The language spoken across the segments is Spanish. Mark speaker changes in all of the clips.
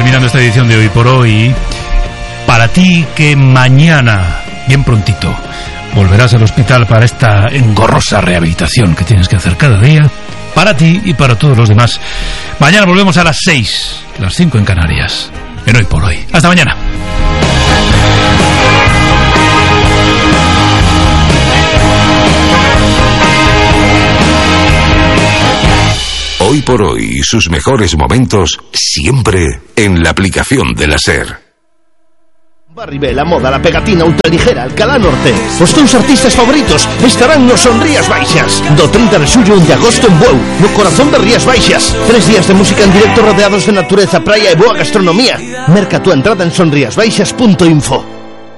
Speaker 1: terminando esta edición de Hoy por Hoy. Para ti que mañana, bien prontito, volverás al hospital para esta engorrosa rehabilitación que tienes que hacer cada día, para ti y para todos los demás. Mañana volvemos a las 6, las 5 en Canarias, en Hoy por Hoy. Hasta mañana.
Speaker 2: Hoy por Hoy, sus mejores momentos siempre en la aplicación de la SER.
Speaker 3: Barribé, la moda, la pegatina ultraligera, Alcalá Norte. Os teus artistas favoritos estarán nos Son Rías Baixas. Do 30 de xullo de agosto en Bueu, no corazón de Rías Baixas. 3 días de música en directo rodeados de natureza, praia e boa gastronomía. Merca tu entrada en sonriasbaixas.info.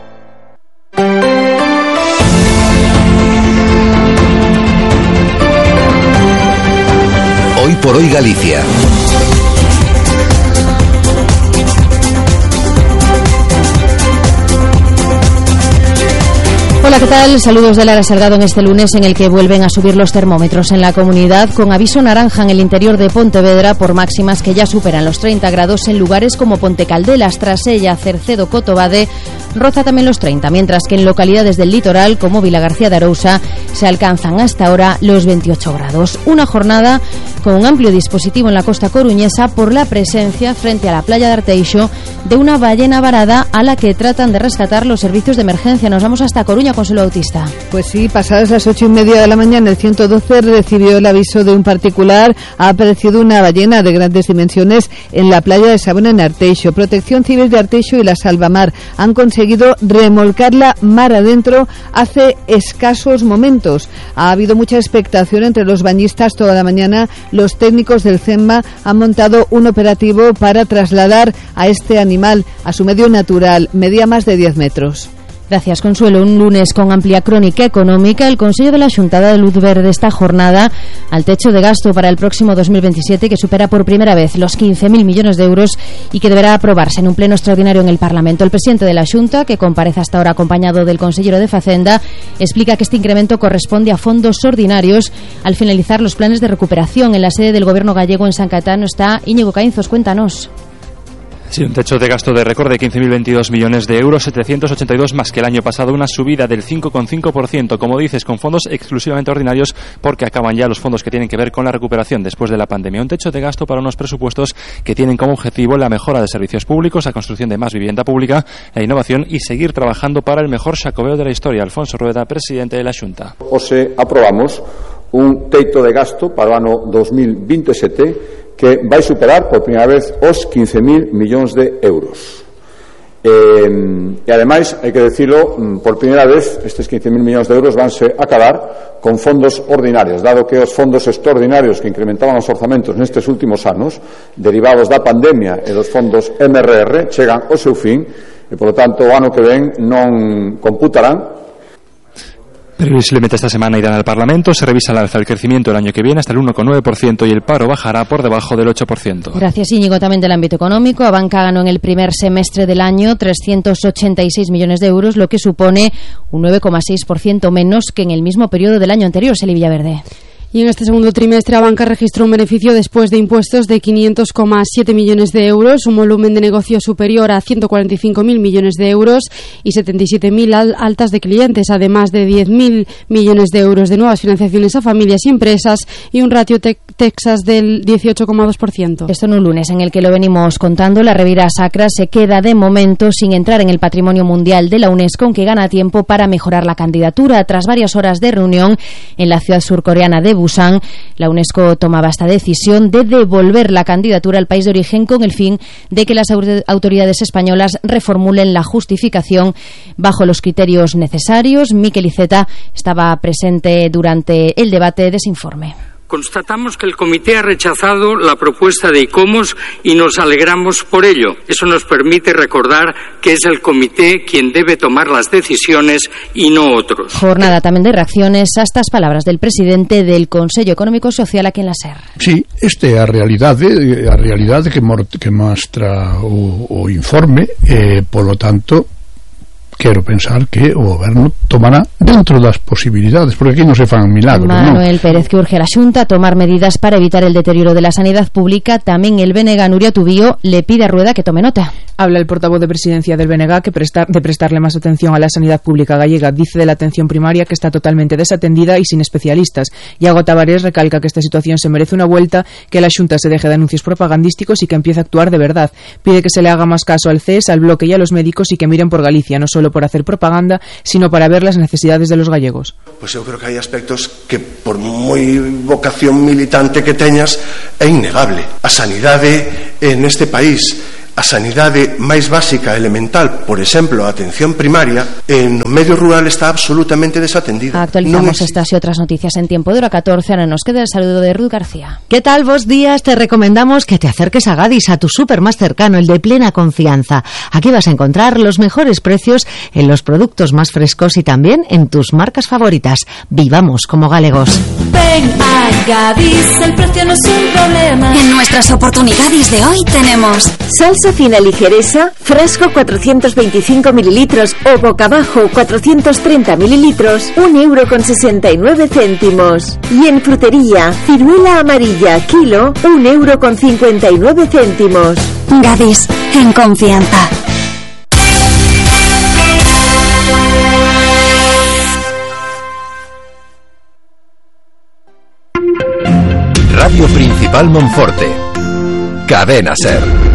Speaker 2: Hoy por Hoy Galicia.
Speaker 4: Hola, ¿qué tal? Saludos de Lara Salgado en este lunes en el que vuelven a subir los termómetros en la comunidad, con aviso naranja en el interior de Pontevedra por máximas que ya superan los 30 grados en lugares como Pontecaldelas, Trasella, Cercedo, Cotobade, roza también los 30, mientras que en localidades del litoral como Vilagarcía de Arousa se alcanzan hasta ahora los 28 grados. Una jornada con un amplio dispositivo en la costa coruñesa por la presencia frente a la playa de Arteixo de una ballena varada a la que tratan de rescatar los servicios de emergencia. Nos vamos hasta Coruña, Consuelo Bautista.
Speaker 5: Pues sí, pasadas las 8:30 de la mañana, el 112 recibió el aviso de un particular. Ha aparecido una ballena de grandes dimensiones en la playa de Sabona, en Arteixo. Protección Civil de Arteixo y la Salvamar han conseguido remolcarla mar adentro hace escasos momentos. Ha habido mucha expectación entre los bañistas toda la mañana. Los técnicos del CEMMA han montado un operativo para trasladar a este animal a su medio natural. Medía más de 10 metros.
Speaker 4: Gracias, Consuelo. Un lunes con amplia crónica económica. El Consello de la Xunta da luz verde esta jornada al techo de gasto para el próximo 2027, que supera por primera vez los 15.000 millones de euros y que deberá aprobarse en un pleno extraordinario en el Parlamento. El presidente de la Xunta, que comparece hasta ahora acompañado del consellero de Facenda, explica que este incremento corresponde a fondos ordinarios al finalizar los planes de recuperación. En la sede del Gobierno gallego en San Caetano está Íñigo Caínzos. Cuéntanos.
Speaker 6: Sí, un techo de gasto de récord de 15.022 millones de euros, 782 más que el año pasado, una subida del 5,5%, como dices, con fondos exclusivamente ordinarios, porque acaban ya los fondos que tienen que ver con la recuperación después de la pandemia. Un techo de gasto para unos presupuestos que tienen como objetivo la mejora de servicios públicos, la construcción de más vivienda pública, la innovación y seguir trabajando para el mejor xacobeo de la historia. Alfonso Rueda, presidente de la Xunta.
Speaker 7: Hoxe aprobamos un teito de gasto para o ano 2027 que vai superar por primeira vez os 15.000 millóns de euros. E ademais, hai que decirlo, por primeira vez estes 15.000 millóns de euros vanse acabar con fondos ordinarios, dado que os fondos extraordinarios que incrementaban os orzamentos nestes últimos anos, derivados da pandemia e dos fondos MRR, chegan ao seu fin e, por lo tanto, o ano que ven non computarán.
Speaker 6: Previsiblemente esta semana irán al Parlamento, se revisa al alza el crecimiento el año que viene hasta el 1,9% y el paro bajará por debajo del 8%.
Speaker 4: Gracias, Íñigo. También del ámbito económico, Abanca ganó en el primer semestre del año 386 millones de euros, lo que supone un 9,6% menos que en el mismo periodo del año anterior. Celia Villaverde.
Speaker 8: Y en este segundo trimestre Abanca registró un beneficio después de impuestos de 500,7 millones de euros, un volumen de negocio superior a 145.000 millones de euros y 77.000 altas de clientes, además de 10.000 millones de euros de nuevas financiaciones a familias y empresas y un ratio Texas del 18,2%.
Speaker 4: Esto en un lunes en el que lo venimos contando, la Riviera Sacra se queda de momento sin entrar en el Patrimonio Mundial de la UNESCO, aunque gana tiempo para mejorar la candidatura. Tras varias horas de reunión en la ciudad surcoreana de Busan, la UNESCO tomaba esta decisión de devolver la candidatura al país de origen con el fin de que las autoridades españolas reformulen la justificación bajo los criterios necesarios. Miquel Iceta estaba presente durante el debate de ese informe.
Speaker 9: Constatamos que el comité ha rechazado la propuesta de ICOMOS y nos alegramos por ello. Eso nos permite recordar que es el comité quien debe tomar las decisiones y no otros.
Speaker 4: Jornada también de reacciones a estas palabras del presidente del Consello Económico e Social aquí en la SER.
Speaker 10: Sí, esta é a realidade que mostra o informe, polo tanto, quero pensar que o Goberno tomará dentro das posibilidades, porque aquí non se fan milagros.
Speaker 4: Manuel Pérez, que urge a la Xunta a tomar medidas para evitar el deterioro de la sanidad pública. Tamén el BNG Nuria Tubío le pide a Rueda que tome nota.
Speaker 11: Habla el portavoz de presidencia del BNG de prestarle más atención a la sanidad pública gallega. Dice de la atención primaria que está totalmente desatendida y sin especialistas. Iago Tavares recalca que esta situación se merece una vuelta, que la Xunta se deje de anuncios propagandísticos y que empiece a actuar de verdad. Pide que se le haga más caso al CES, al Bloque y a los médicos y que miren por Galicia, no solo por hacer propaganda, sino para ver las necesidades de los gallegos.
Speaker 12: Pois eu creo que hai aspectos que, por moi vocación militante que teñas, é innegable. A sanidade neste país, a sanidade máis básica, elemental, por exemplo, a atención primaria, no medio rural está absolutamente desatendida.
Speaker 4: Actualizamos estas y otras noticias en tiempo de hora 14. Ahora nos queda el saludo de Ruth García.
Speaker 13: ¿Qué tal? Bos días. Te recomendamos que te acerques a Gadis, a tu súper más cercano, el de plena confianza. Aquí vas a encontrar los mejores precios en los productos más frescos y también en tus marcas favoritas. Vivamos como galegos.
Speaker 14: Ven a Gadis, el precio no es un problema. En nuestras oportunidades de hoy tenemos
Speaker 15: salsa fina ligereza, frasco 425 mililitros o boca abajo 430 mililitros, €1,69. Y en frutería, ciruela amarilla, kilo, €1,59.
Speaker 14: Gadis, en confianza.
Speaker 16: Radio Principal Monforte. Cadena SER.